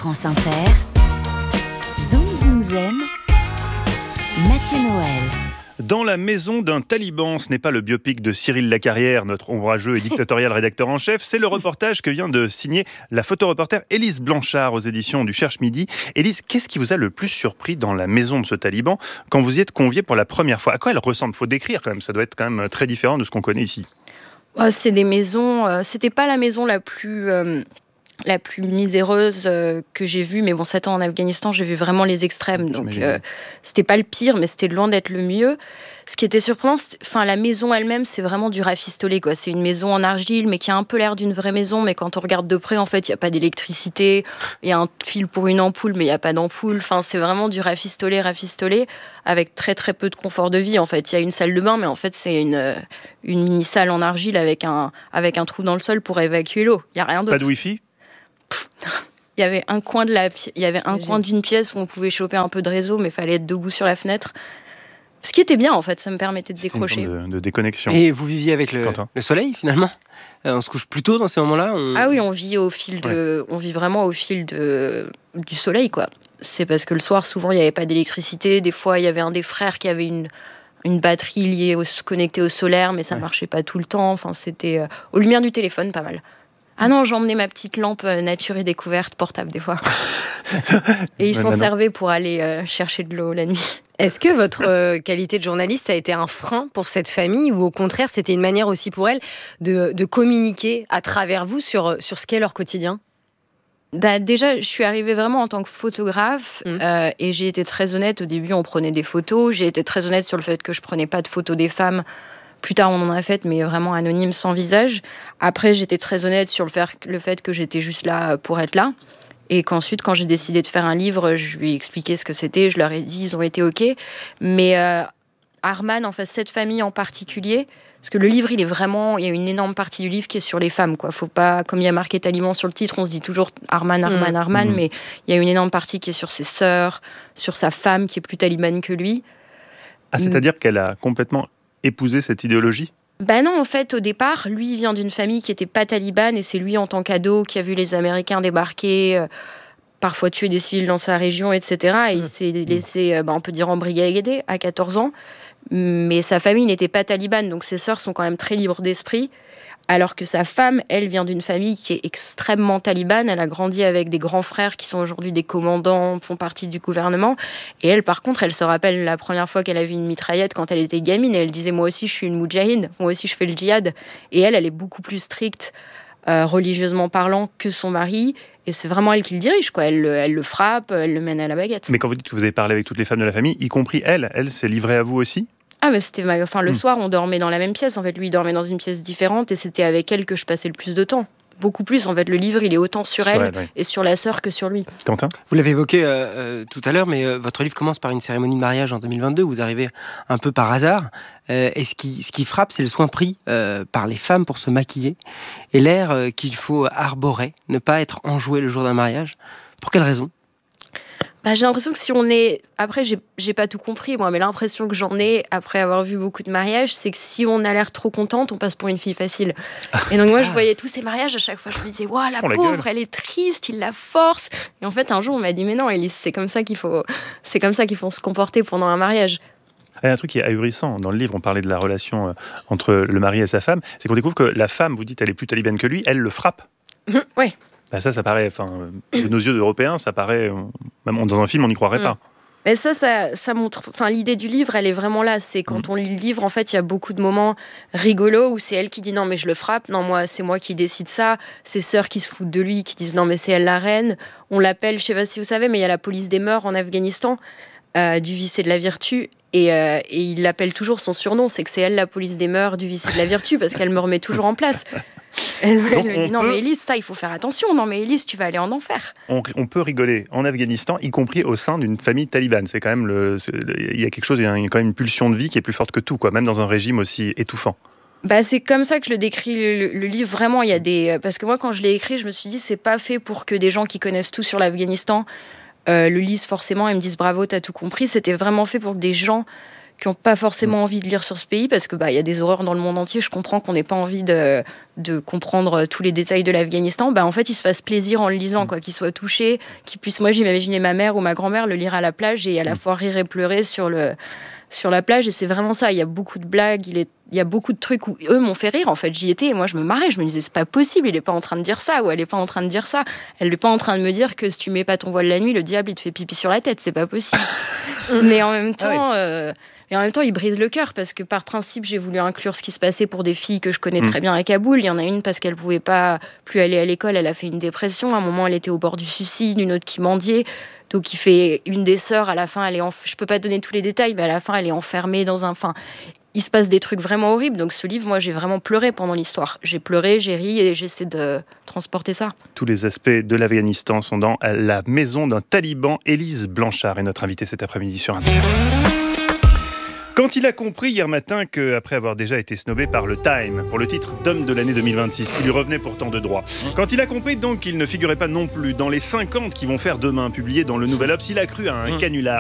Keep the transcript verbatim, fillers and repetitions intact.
France Inter, Zoom Zoom Zen, Mathieu Noël. Dans la maison d'un taliban, ce n'est pas le biopic de Cyril Lacarrière, notre ombrageux et dictatorial rédacteur en chef, c'est le reportage que vient de signer la photoreporter Élise Blanchard aux éditions du Cherche Midi. Élise, qu'est-ce qui vous a le plus surpris dans la maison de ce taliban quand vous y êtes conviée pour la première fois? À quoi elle ressemble? Il faut décrire quand même, ça doit être quand même très différent de ce qu'on connaît ici. Oh, c'est des maisons, euh, c'était pas la maison la plus... Euh... la plus miséreuse euh, que j'ai vue, mais bon, sept ans en Afghanistan, j'ai vu vraiment les extrêmes, donc euh, c'était pas le pire, mais c'était loin d'être le mieux. Ce qui était surprenant, enfin, la maison elle-même, c'est vraiment du rafistolé, quoi. C'est une maison en argile, mais qui a un peu l'air d'une vraie maison, mais quand on regarde de près, en fait, il n'y a pas d'électricité, il y a un fil pour une ampoule, mais il n'y a pas d'ampoule, enfin, c'est vraiment du rafistolé, rafistolé, avec très très peu de confort de vie, en fait. Il y a une salle de bain, mais en fait, c'est une, une mini-salle en argile avec un, avec un trou dans le sol pour évacuer l'eau. Il n'y a rien d'autre. Pas de wifi? Il y avait un coin de la, pi- il y avait un coin d'une pièce où on pouvait choper un peu de réseau, mais il fallait être debout sur la fenêtre. Ce qui était bien, en fait, ça me permettait de décrocher. Une forme de, de déconnexion. Et vous viviez avec le, Quentin. le soleil, finalement euh, On se couche plus tôt dans ces moments-là on... Ah oui, on vit au fil de, ouais. on vit vraiment au fil de du soleil, quoi. C'est parce que le soir, souvent, il n'y avait pas d'électricité. Des fois, il y avait un des frères qui avait une une batterie liée au, connectée au solaire, mais ça ouais. marchait pas tout le temps. Enfin, c'était euh, aux lumières du téléphone, pas mal. Ah non, j'emmenais ma petite lampe euh, nature et découverte portable des fois. Et ils s'en servaient pour aller euh, chercher de l'eau la nuit. Est-ce que votre euh, qualité de journaliste a été un frein pour cette famille ou au contraire c'était une manière aussi pour elle de, de communiquer à travers vous sur, sur ce qu'est leur quotidien? Bah, déjà, je suis arrivée vraiment en tant que photographe mmh. euh, et j'ai été très honnête. Au début, on prenait des photos. J'ai été très honnête sur le fait que je prenais pas de photos des femmes. Plus tard, on en a fait, mais vraiment anonyme, sans visage. Après, j'étais très honnête sur le fait, le fait que j'étais juste là pour être là. Et qu'ensuite, quand j'ai décidé de faire un livre, je lui ai expliqué ce que c'était. Je leur ai dit, ils ont été OK. Mais euh, Arman, en fait, cette famille en particulier, parce que le livre, il est vraiment... Il y a une énorme partie du livre qui est sur les femmes, quoi. Faut pas... Comme il y a marqué Taliban sur le titre, on se dit toujours Arman, Arman, mmh. Arman. Mmh. Mais il y a une énorme partie qui est sur ses sœurs, sur sa femme, qui est plus talibane que lui. Ah, c'est-à-dire mmh. qu'elle a complètement... épouser cette idéologie? Ben non, en fait, au départ, lui, il vient d'une famille qui n'était pas talibane, et c'est lui, en tant qu'ado, qui a vu les Américains débarquer, euh, parfois tuer des civils dans sa région, et cetera. Et mmh. il s'est laissé, euh, ben, on peut dire, embrigader à quatorze ans. Mais sa famille n'était pas talibane, donc ses sœurs sont quand même très libres d'esprit. Alors que sa femme, elle, vient d'une famille qui est extrêmement talibane. Elle a grandi avec des grands frères qui sont aujourd'hui des commandants, font partie du gouvernement. Et elle, par contre, elle se rappelle la première fois qu'elle a vu une mitraillette quand elle était gamine. Et elle disait, moi aussi, je suis une moudjahide. Moi aussi, je fais le djihad. Et elle, elle est beaucoup plus stricte, euh, religieusement parlant, que son mari. Et c'est vraiment elle qui le dirige, quoi. Elle, elle le frappe, elle le mène à la baguette. Mais quand vous dites que vous avez parlé avec toutes les femmes de la famille, y compris elle, elle s'est livrée à vous aussi? Ah, mais c'était ma... enfin, le mmh. soir, on dormait dans la même pièce. En fait, lui, il dormait dans une pièce différente et c'était avec elle que je passais le plus de temps. Beaucoup plus. En fait, le livre, il est autant sur, sur elle, elle oui. et sur la sœur que sur lui. Quentin ? Vous l'avez évoqué euh, euh, tout à l'heure, mais euh, votre livre commence par une cérémonie de mariage en deux mille vingt-deux. Vous arrivez un peu par hasard. Euh, et ce qui, ce qui frappe, c'est le soin pris euh, par les femmes pour se maquiller et l'air euh, qu'il faut arborer, ne pas être enjoué le jour d'un mariage. Pour quelle raison ? Bah, j'ai l'impression que si on est... Après, j'ai, j'ai pas tout compris, moi, mais l'impression que j'en ai, après avoir vu beaucoup de mariages, c'est que si on a l'air trop contente, on passe pour une fille facile. Et donc, moi, je voyais tous ces mariages, à chaque fois, je me disais, waouh, la pauvre, la elle est triste, il la force. Et en fait, un jour, on m'a dit, mais non, Élise, c'est comme ça qu'il faut, c'est comme ça qu'il faut se comporter pendant un mariage. Il y a un truc qui est ahurissant. Dans le livre, on parlait de la relation entre le mari et sa femme. C'est qu'on découvre que la femme, vous dites, elle est plus talibane que lui, elle le frappe. Oui. Bah ça, ça paraît, enfin, de nos yeux d'Européens, ça paraît, même dans un film, on n'y croirait mmh. pas. Mais ça, ça, ça montre, enfin, l'idée du livre, elle est vraiment là. C'est quand mmh. on lit le livre, en fait, il y a beaucoup de moments rigolos où c'est elle qui dit non, mais je le frappe. Non, moi, c'est moi qui décide ça. Ses sœurs qui se foutent de lui, qui disent non, mais c'est elle la reine. On l'appelle, je sais pas si vous savez, mais il y a la police des mœurs en Afghanistan, euh, du vice et de la vertu. Et, euh, et il l'appelle toujours son surnom, c'est que c'est elle la police des mœurs, du vice et de la vertu, parce qu'elle me remet toujours en place. Elle, elle me dit non peut... mais Élise, ça il faut faire attention, non mais Élise tu vas aller en enfer. On, on peut rigoler en Afghanistan, y compris au sein d'une famille talibane. C'est quand même le, il y a quelque chose, il y a quand même une pulsion de vie qui est plus forte que tout, quoi, même dans un régime aussi étouffant. Bah c'est comme ça que je le décris le, le livre. Vraiment, il y a des parce que moi quand je l'ai écrit, je me suis dit c'est pas fait pour que des gens qui connaissent tout sur l'Afghanistan euh, le lisent forcément et me disent bravo, t'as tout compris. C'était vraiment fait pour que des gens qui n'ont pas forcément envie de lire sur ce pays, parce que bah, y a des horreurs dans le monde entier. Je comprends qu'on n'ait pas envie de, de comprendre tous les détails de l'Afghanistan. Bah, en fait, ils se fassent plaisir en le lisant, quoi, qu'ils soient touchés, qu'ils puissent... Moi, j'imaginais ma mère ou ma grand-mère le lire à la plage et à la fois rire et pleurer sur, le, sur la plage. Et c'est vraiment ça. Il y a beaucoup de blagues, il, est, il y a beaucoup de trucs où eux m'ont fait rire. En fait, j'y étais et moi, je me marrais. Je me disais, c'est pas possible, il n'est pas en train de dire ça ou elle n'est pas en train de dire ça. Elle n'est pas en train de me dire que si tu mets pas ton voile la nuit, le diable, il te fait pipi sur la tête. C'est pas possible. Mais en même temps... Ah oui. euh, Et en même temps, il brise le cœur parce que par principe, j'ai voulu inclure ce qui se passait pour des filles que je connais très bien à Kaboul. Il y en a une parce qu'elle pouvait pas plus aller à l'école, elle a fait une dépression. À un moment, elle était au bord du suicide, une autre qui mendiait. Donc, il fait une des sœurs. À la fin, elle est. Enf... Je peux pas donner tous les détails, mais à la fin, elle est enfermée dans un. Enfin, il se passe des trucs vraiment horribles. Donc, ce livre, moi, j'ai vraiment pleuré pendant l'histoire. J'ai pleuré, j'ai ri et j'essaie de transporter ça. Tous les aspects de l'Afghanistan sont dans La maison d'un taliban. Élise Blanchard est notre invitée cet après-midi sur Inter. Quand il a compris hier matin qu'après avoir déjà été snobé par le Time pour le titre d'homme de l'année deux mille vingt-six, qui lui revenait pourtant de droit, quand il a compris donc qu'il ne figurait pas non plus dans les cinquante qui vont faire demain, publié dans le Nouvel Obs, il a cru à un canular.